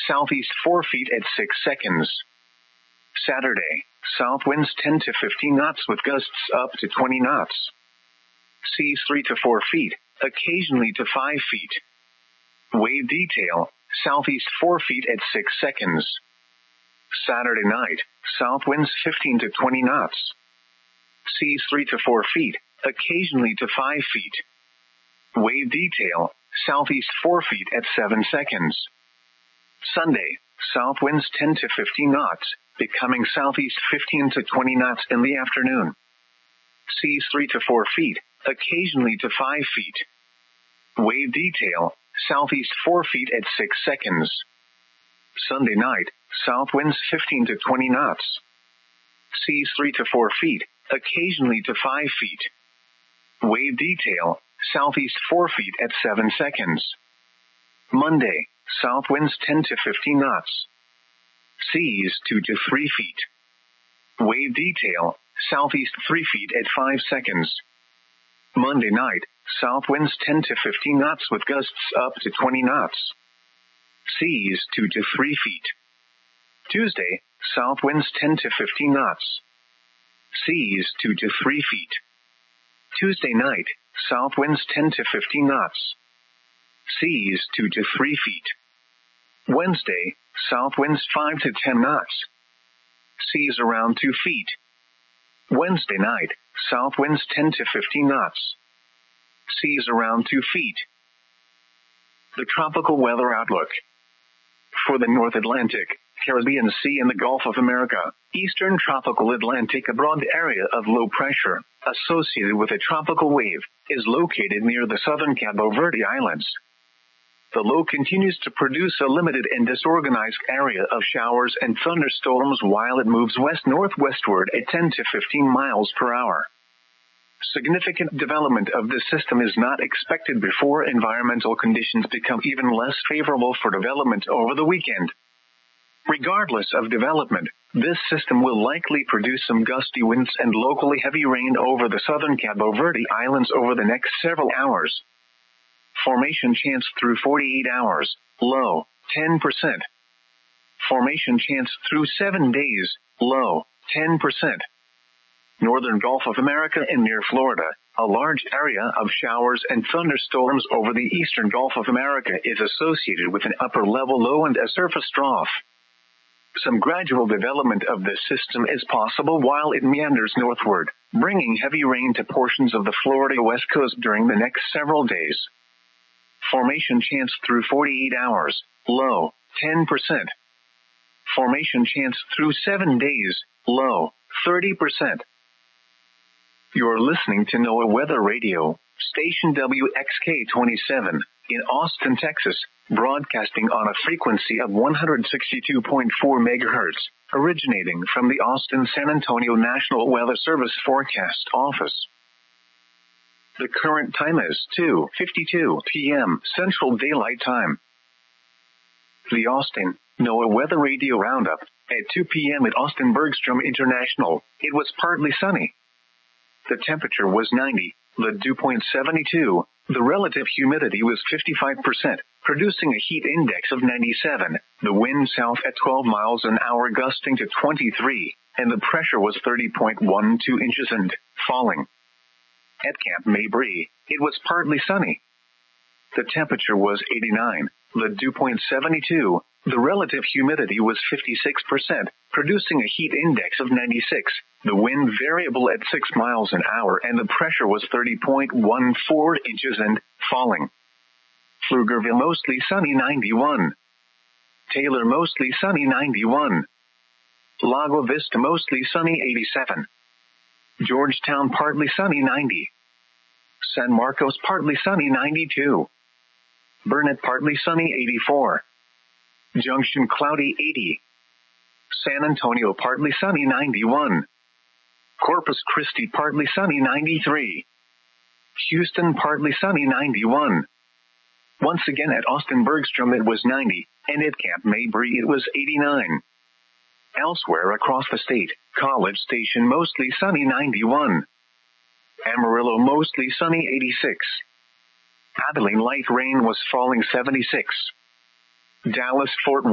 southeast 4 feet at 6 seconds. Saturday, south winds 10 to 15 knots with gusts up to 20 knots. Seas 3 to 4 feet, occasionally to 5 feet. Wave detail, southeast 4 feet at 6 seconds. Saturday night, south winds 15 to 20 knots. Seas 3 to 4 feet, occasionally to 5 feet. Wave detail, southeast 4 feet at 7 seconds. Sunday, south winds 10 to 15 knots, becoming southeast 15 to 20 knots in the afternoon. Seas 3 to 4 feet, occasionally to 5 feet. Wave detail, southeast 4 feet at 6 seconds. Sunday night, south winds 15 to 20 knots. Seas 3 to 4 feet, occasionally to 5 feet. Wave detail, southeast 4 feet at 7 seconds. Monday, south winds 10 to 15 knots. Seas 2 to 3 feet. Wave detail, southeast 3 feet at 5 seconds. Monday night, south winds 10 to 15 knots with gusts up to 20 knots. Seas 2 to 3 feet. Tuesday, south winds 10 to 15 knots. Seas 2 to 3 feet. Tuesday night, south winds 10 to 15 knots. Seas 2 to 3 feet. Wednesday, south winds 5 to 10 knots. Seas around 2 feet. Wednesday night, south winds 10 to 15 knots. Seas around 2 feet. The tropical weather outlook. For the North Atlantic, Caribbean Sea and the Gulf of America, Eastern Tropical Atlantic, a broad area of low pressure, associated with a tropical wave, is located near the southern Cabo Verde Islands. The low continues to produce a limited and disorganized area of showers and thunderstorms while it moves west-northwestward at 10 to 15 miles per hour. Significant development of this system is not expected before environmental conditions become even less favorable for development over the weekend. Regardless of development, this system will likely produce some gusty winds and locally heavy rain over the southern Cabo Verde Islands over the next several hours. Formation chance through 48 hours, low, 10%. Formation chance through 7 days, low, 10%. Northern Gulf of America and near Florida, a large area of showers and thunderstorms over the eastern Gulf of America is associated with an upper-level low and a surface trough. Some gradual development of this system is possible while it meanders northward, bringing heavy rain to portions of the Florida west coast during the next several days. Formation chance through 48 hours, low, 10%. Formation chance through 7 days, low, 30%. You're listening to NOAA Weather Radio, station WXK-27, in Austin, Texas, broadcasting on a frequency of 162.4 MHz, originating from the Austin-San Antonio National Weather Service Forecast Office. The current time is 2:52 p.m. Central Daylight Time. The Austin NOAA Weather Radio Roundup. At 2 p.m. at Austin Bergstrom International, it was partly sunny. The temperature was 90, the dew point 72, the relative humidity was 55%, producing a heat index of 97, the wind south at 12 miles an hour gusting to 23, and the pressure was 30.12 inches and falling. At Camp Mabry, it was partly sunny. The temperature was 89, the dew point 72, the relative humidity was 56%, producing a heat index of 96, the wind variable at 6 miles an hour, and the pressure was 30.14 inches and falling. Pflugerville mostly sunny 91. Taylor mostly sunny 91. Lago Vista mostly sunny 87. Georgetown partly sunny 90. San Marcos partly sunny 92. Burnett partly sunny 84. Junction cloudy 80. San Antonio partly sunny 91. Corpus Christi partly sunny 93. Houston partly sunny 91. Once again at Austin Bergstrom it was 90, and at Camp Mabry it was 89. Elsewhere across the state, College Station mostly sunny 91. Amarillo mostly sunny 86. Abilene light rain was falling 76. Dallas Fort